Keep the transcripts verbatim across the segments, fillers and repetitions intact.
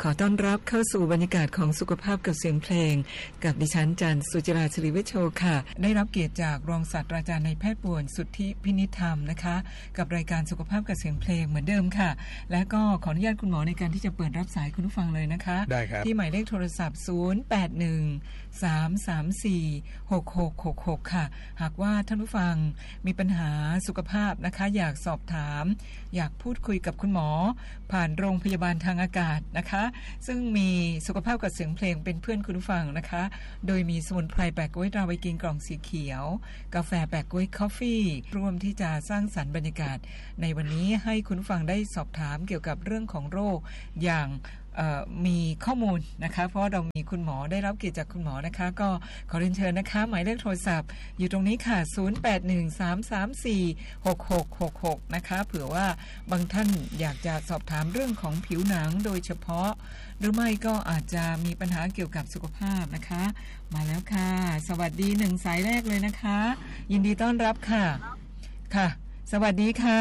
ขอต้อนรับเข้าสู่บรรยากาศของสุขภาพกับเสียงเพลงกับดิฉันจันทร์สุจิราศิริเวชโชค่ะได้รับเกียรติจากรองศาสตราจารย์นายแพทย์ป่วนสุทธิพินิจธรรมนะคะกับรายการสุขภาพกับเสียงเพลงเหมือนเดิมค่ะและก็ขออนุญาตคุณหมอในการที่จะเปิดรับสายคุณผู้ฟังเลยนะคะได้ครับที่หมายเลขโทรศัพท์ศูนย์ แปด หนึ่ง สาม สาม สี่ หก หก หก หกค่ะหากว่าท่านผู้ฟังมีปัญหาสุขภาพนะคะอยากสอบถามอยากพูดคุยกับคุณหมอผ่านโรงพยาบาลทางอากาศนะคะซึ่งมีสุขภาพกับเสียงเพลงเป็นเพื่อนคุณผู้ฟังนะคะโดยมีสมุนไพรแปะกล้วยตราไวกินกล่องสีเขียวกาแฟแปะกล้วยคอฟฟี่ร่วมที่จะสร้างสรรค์บรรยากาศในวันนี้ให้คุณผู้ฟังได้สอบถามเกี่ยวกับเรื่องของโรคอย่างมีข้อมูลนะคะเพราะเรามีคุณหมอได้รับเกียรติจากคุณหมอนะคะก็ขอเรียนเชิญนะคะหมายเลขโทรศัพท์อยู่ตรงนี้ค่ะศูนย์ แปด หนึ่ง สาม สาม สี่ หก หก หก หกนะคะเผื่อว่าบางท่านอยากจะสอบถามเรื่องของผิวหนังโดยเฉพาะหรือไม่ก็อาจจะมีปัญหาเกี่ยวกับสุขภาพนะคะมาแล้วค่ะสวัสดีหนึ่งสายแรกเลยนะคะยินดีต้อนรับค่ะค่ะสวัสดีค่ะ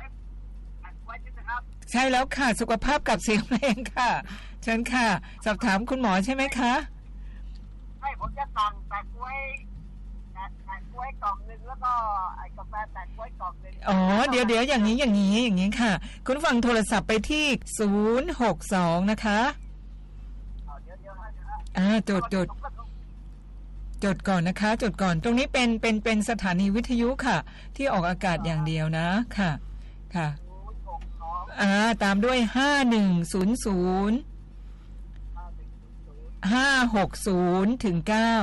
ใช่แล้วค่ะสุขภาพกับเสียงเพลงค่ะเชิญค่ะสอบถามคุณหมอใช่ไหมคะใช่ผมจะสั่งแปะกล้วยแปะกล้วยกล่องนึงแล้วก็ไอ้กาแฟแปะกล้วยกล่องนึงอ๋อเดี๋ยวเดี๋ยวอย่างนี้อย่างนี้อย่างนี้ค่ะคุณฟังโทรศัพท์ไปที่ศูนย์ หก สองนะคะอ๋อเดี๋ยวเดี๋ยวนะอ่าจดจดจดก่อนนะคะจดก่อนตรงนี้เป็นเป็นเป็นสถานีวิทยุค่ะที่ออกอากาศอย่างเดียวนะค่ะค่ะอ่าตามด้วยห้าหนึ่งศูนย์ศูนย์ห้าหกศูนย์ถึงเก้า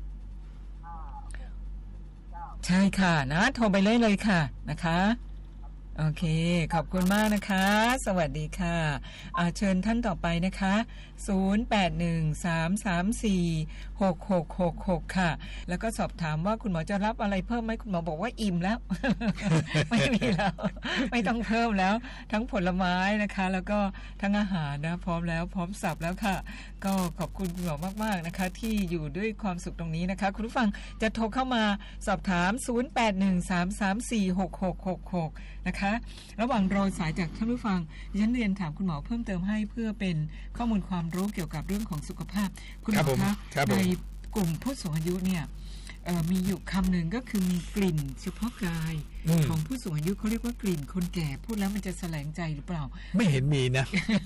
ใช่ค่ะนะโทรไปเลยเลยค่ะนะคะโอเคขอบคุณมากนะคะสวัสดีค่ะอ่าเชิญท่านต่อไปนะคะศูนย์ แปด หนึ่ง สาม สาม สี่ หก หก หก หกค่ะแล้วก็สอบถามว่าคุณหมอจะรับอะไรเพิ่มไหมคุณหมอบอกว่าอิ่มแล้ว ไม่มีแล้วไม่ต้องเพิ่มแล้วทั้งผลไม้นะคะแล้วก็ทั้งอาหารนะพร้อมแล้วพร้อมสับแล้วค่ะก็ขอบคุณคุณหมอมากๆนะคะที่อยู่ด้วยความสุขตรงนี้นะคะคุณผู้ฟังจะโทรเข้ามาสอบถามศูนย์ แปด หนึ่ง สาม สาม สี่ หก หก หก หกนะคะระหว่างรอสายจากท่านผู้ฟังดิฉันเรียนถามคุณหมอเพิ่มเติมให้เพื่อเป็นข้อมูลความรู้เกี่ยวกับเรื่องของสุขภาพคุณหมอคะในกลุ่มผู้สูงอายุเนี่ยมีอยู่คำหนึ่งก็คือมีกลิ่นเฉพาะกายของผู้สูงอายุเขาเรียกว่ากลิ่นคนแก่พูดแล้วมันจะแสลงใจหรือเปล่าไม่เห็นมีนะ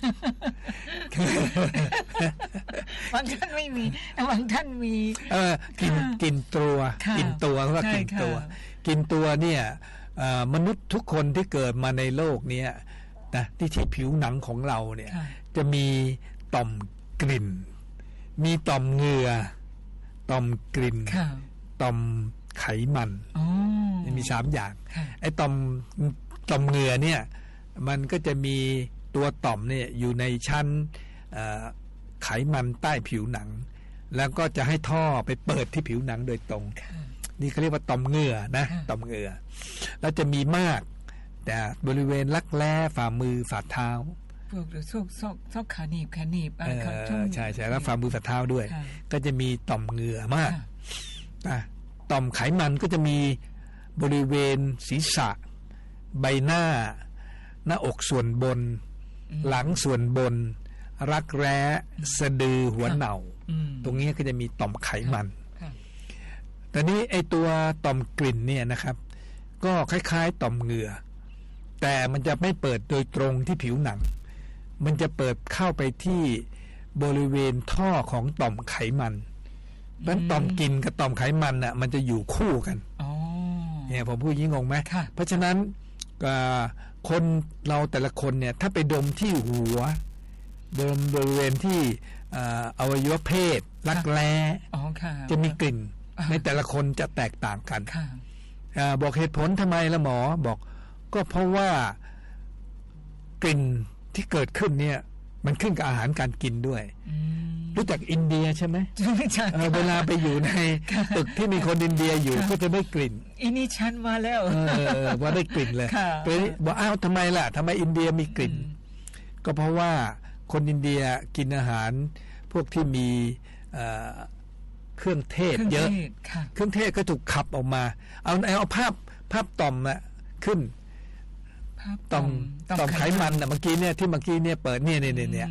บางท่านไม่มีบางท่านมีเออกลิ่นกลิ่นตัวกลิ่นตัวเขาว่ากลิ่นตัวกลิ่นตัวเนี่ยมนุษย์ทุกคนที่เกิดมาในโลกนี้นะที่ที่ผิวหนังของเราเนี่ยจะมีต่อมกลิ่นมีต่อมเหงื่อต่อมกลิ่นต่อมไขมันมีสามอย่างไอ้ต่อมต่อมเหงื่อเนี่ยมันก็จะมีตัวต่อมเนี่ยอยู่ในชั้นไขมันใต้ผิวหนังแล้วก็จะให้ท่อไปเปิดที่ผิวหนังโดยตรงนี่เขาเรียกว่าต่อมเหงื่อนะต่อมเหงื่อแล้วจะมีมากแต่บริเวณรักแร้ฝ่ามือฝ่าเท้าพวกซอกซอกซอกขาหนีบแขนหนีบอะไรครับใช่ใช่แล้วฝ่ามือฝ่าเท้าด้วยก็จะมีต่อมเหงื่อมากนะต่อมไขมันก็จะมีบริเวณศีรษะใบหน้าหน้าอกส่วนบนหลังส่วนบนรักแร้สะดือหัวเน่าตรงนี้ก็จะมีต่อมไขมันแต่นี้ไอตัวต่อมกลิ่นเนี่ยนะครับก็คล้ายๆต่อมเหงื่อแต่มันจะไม่เปิดโดยตรงที่ผิวหนังมันจะเปิดเข้าไปที่บริเวณท่อของต่อมไขมันเพราะฉะนั้นต่อมกลิ่นกับต่อมไขมันน่ะมันจะอยู่คู่กันเนี่ยผมพูดยิ่งงงไหมเพราะฉะนั้นคนเราแต่ละคนเนี่ยถ้าไปดมที่หัวดมบริเวณที่อวัยวะเพศรักแร้จะมีกลิ่นในแต่ละคนจะแตกต่างกันบอกเหตุผลทำไมละหมอบอกก็เพราะว่ากลิ่นที่เกิดขึ้นเนี่ยมันขึ้นกับอาหารการกินด้วยรู้จักอินเดียใช่ไหมใช่เวลาไปอยู่ในตึกที่มีคนอินเดียอยู่ก็จะได้กลิ่นอินี่ฉันมาแล้วว่าได้กลิ่นเลยไปบอกอ้าวทำไมล่ะทำไมอินเดียมีกลิ่นก็เพราะว่าคนอินเดียกินอาหารพวกที่มีเครื่องเทศเยอะเครื่องเทศก็ถูกขับออกมาเอาเอาภาพภาพต่อมนะขึ้นต่อมต่อมไขมันนะเมื่อกี้เนี่ยที่เมื่อกี้เนี่ยเปิดเนี่ยเนี่ยเนี่ย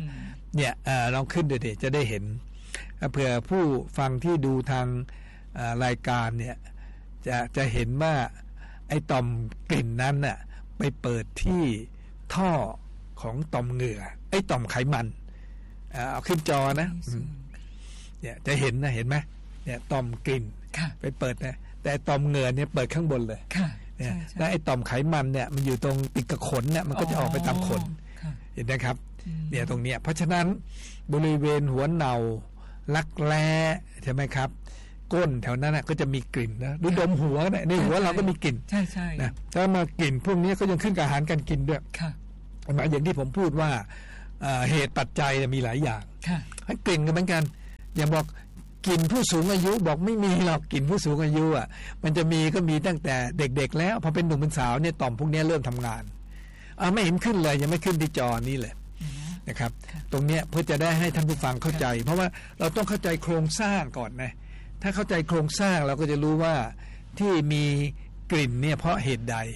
เนี่ยลองขึ้นดูดิจะได้เห็นเผื่อผู้ฟังที่ดูทางรายการเนี่ยจะจะเห็นว่าไอ้ต่อมกลิ่นนั้นน่ะไปเปิดที่ท่อของต่อมเหงื่อไอ้ต่อมไขมันเอาขึ้นจอนะเนี่ยจะเห็นนะเห็นไหมเนี่ยต่อมกลิ่นไปเปิดนะแต่ต่อมเหงื่อเนี่ยเปิดข้างบนเลยเนี่ยแล้วไอ้ต่อมไขมันเนี่ยมันอยู่ตรงติดกับขนเนี่ยมันก็จะออกไปตามขนเห็นไหมครับเนี่ยตรงเนี้ยเพราะฉะนั้นบริเวณหัวเน่ารักแร้ใช่ไหมครับก้นแถวนั้นก็จะมีกลิ่นนะดูดมหัวเนี่ยในหัวเราก็มีกลิ่นใช่ใช่นะถ้ามากลิ่นพวกนี้ก็ยังขึ้นกับอาหารการกินด้วยหมายอย่างที่ผมพูดว่าเหตุปัจจัยมีหลายอย่างกลิ่นก็เหมือนกันอย่างบอกกลิ่นผู้สูงอายุบอกไม่มีหรอกกลิ่นผู้สูงอายุอ่ะมันจะมีก็มีตั้งแต่เด็กๆแล้วพอเป็นหนุ่มเป็นสาวเนี่ยต่อมพวกนี้เริ่มทำงานอ่าไม่เห็นขึ้นเลยยังไม่ขึ้นที่จอนี้เลยนะครับตรงเนี้ยเพื่อจะได้ให้ท่านผู้ฟังเข้าใจเพราะว่าเราต้องเข้าใจโครงสร้างก่อนนะถ้าเข้าใจโครงสร้างเราก็จะรู้ว่าที่มีกลิ่นเนี่ยเพราะเหตุใด